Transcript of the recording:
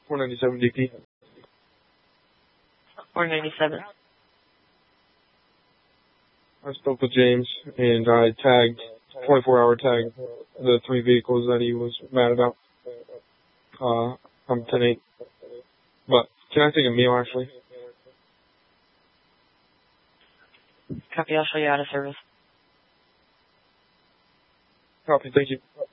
497 DP. 497. I spoke with James, and I tagged, 24-hour tag, the 3 vehicles that he was mad about. I'm 10-8. But, can I take a meal, actually? Copy, I'll show you out of service. Copy, thank you.